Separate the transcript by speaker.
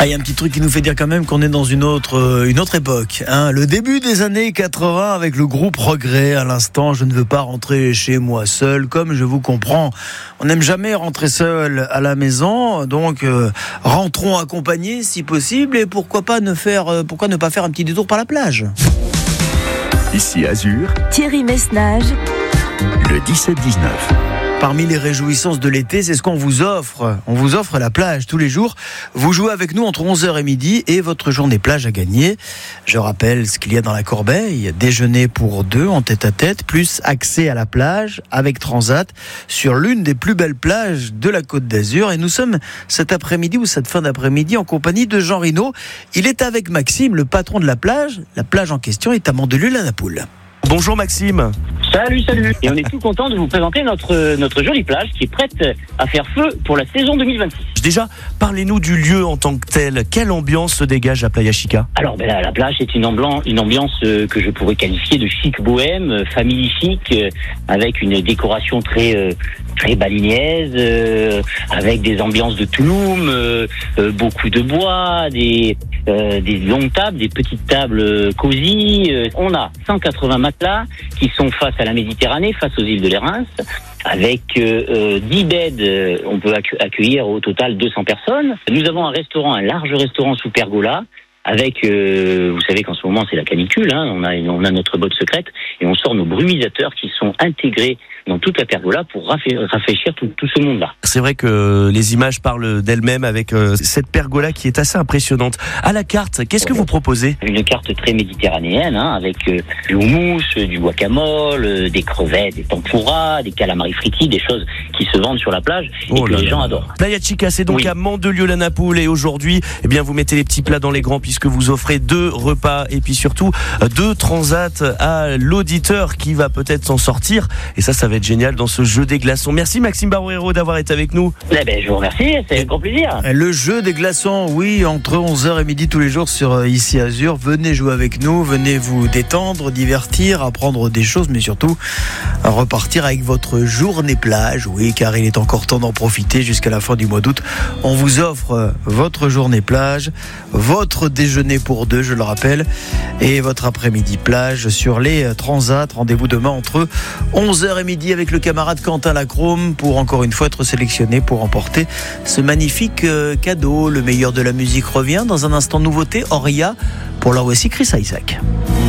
Speaker 1: Ah, il y a un petit truc qui nous fait dire quand même qu'on est dans une autre époque. Le début des années 80 avec le groupe Regret. À l'instant, je ne veux pas rentrer chez moi seul, comme je vous comprends. On n'aime jamais rentrer seul à la maison, donc rentrons accompagnés si possible. Et pourquoi ne pas faire un petit détour par la plage?
Speaker 2: Ici Azur,
Speaker 3: Thierry Messnage,
Speaker 2: le 17-19.
Speaker 1: Parmi les réjouissances de l'été, c'est ce qu'on vous offre. On vous offre la plage tous les jours. Vous jouez avec nous entre 11h et midi et votre journée plage à gagner. Je rappelle ce qu'il y a dans la corbeille. Déjeuner pour 2 en tête-à-tête, plus accès à la plage avec Transat sur l'une des plus belles plages de la Côte d'Azur. Et nous sommes cet après-midi ou cette fin d'après-midi en compagnie de Jean Rinaud. Il est avec Maxime, le patron de la plage. La plage en question est à Mandelieu-la-Napoule.
Speaker 4: Bonjour Maxime.
Speaker 5: Salut. Et on est tout content de vous présenter notre jolie plage qui est prête à faire feu pour la saison 2026.
Speaker 4: Déjà, parlez-nous du lieu en tant que tel. Quelle ambiance se dégage à Playa Chica?
Speaker 5: Alors la plage est une ambiance que je pourrais qualifier de chic bohème, family chic, avec une décoration très balinaise, avec des ambiances de Tulum, beaucoup de bois, des longues tables, des petites tables cosy. On a 180 matelas qui sont face à la Méditerranée, face aux îles de l'Érins. Avec 10 beds, on peut accueillir au total 200 personnes. Nous avons un large restaurant sous pergola. Avec, vous savez qu'en ce moment c'est la canicule, on a notre botte secrète et on sort nos brumisateurs qui sont intégrés dans toute la pergola pour rafraîchir tout ce monde-là.
Speaker 4: C'est vrai que les images parlent d'elles-mêmes avec cette pergola qui est assez impressionnante. À la carte, qu'est-ce que vous proposez?
Speaker 5: Une carte très méditerranéenne, avec du houmous, du guacamole, des crevettes, des tempura, des calamari fritis, des choses qui se vendent sur la plage et que les gens adorent.
Speaker 4: Playa Chica, c'est donc à Mandelieu-la-Napoule et aujourd'hui, vous mettez les petits plats dans les grands puisque vous offrez 2 repas et puis surtout 2 transats à l'auditeur qui va peut-être s'en sortir. Et ça va être génial dans ce jeu des glaçons. Merci Maxime Barreiro d'avoir été avec nous.
Speaker 5: Je vous remercie, c'est un grand plaisir.
Speaker 1: Le jeu des glaçons, oui, entre 11h et midi tous les jours sur Ici Azur. Venez jouer avec nous, venez vous détendre, divertir, apprendre des choses, mais surtout repartir avec votre journée plage. Oui, car il est encore temps d'en profiter jusqu'à la fin du mois d'août. On vous offre votre journée plage, votre déjeuner pour 2, je le rappelle, et votre après-midi plage sur les transats. Rendez-vous demain entre 11h et midi avec le camarade Quentin Lacrome pour encore une fois être sélectionné pour remporter ce magnifique cadeau. Le meilleur de la musique revient dans un instant. Nouveauté, Oria, pour la voici Chris Isaac.